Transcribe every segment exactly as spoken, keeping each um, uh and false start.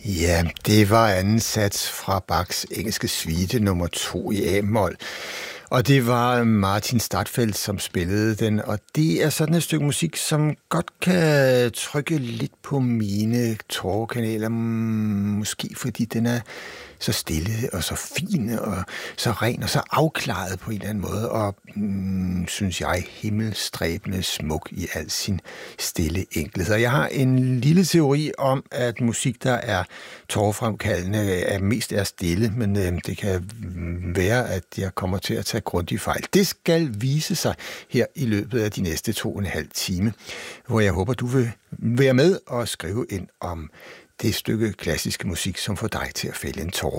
Ja, det var anden sats fra Bachs engelske suite nummer to i A-mol. Og det var Martin Stadfeldt, som spillede den, og det er sådan et stykke musik, som godt kan trykke lidt på mine tårekanaler, måske fordi den er så stille og så fin og så ren og så afklaret på en eller anden måde, og mm, synes jeg himmelstræbende smuk i al sin stille enkelhed. Og jeg har en lille teori om, at musik, der er tårefremkaldende, er mest er stille, men øh, det kan være, at jeg kommer til at tage grundig fejl. Det skal vise sig her i løbet af de næste to og en halv time, hvor jeg håber, du vil være med og skrive ind om det stykke klassiske musik, som får dig til at fælde en tåre.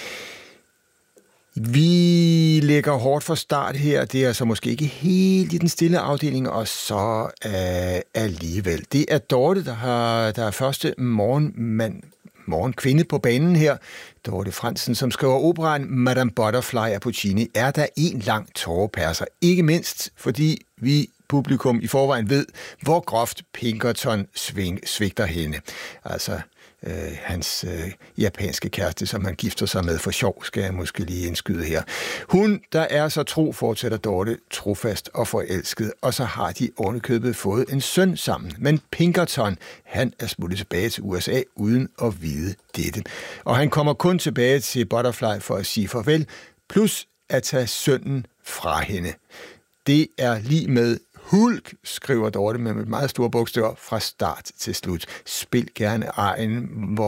Vi lægger hårdt fra start her. Det er så måske ikke helt i den stille afdeling, og så uh, alligevel. Det er Dorte, der, har, der er første morgenmand, morgenkvinde på banen her. Dorte Fransen, som skriver operaen Madame Butterfly af Puccini, er der en lang tåreperser. Ikke mindst, fordi vi publikum i forvejen ved, hvor groft Pinkerton sving, svigter hende. Altså øh, hans øh, japanske kæreste, som han gifter sig med for sjov, skal jeg måske lige indskyde her. Hun, der er så tro, fortsætter Dorte, trofast og forelsket, og så har de ovenikøbet fået en søn sammen. Men Pinkerton, han er smuttet tilbage til U S A uden at vide dette. Og han kommer kun tilbage til Butterfly for at sige farvel, plus at tage sønnen fra hende. Det er lige med Hulk, skriver Dorte med meget store bogstaver fra start til slut. Spil gerne arien, hvor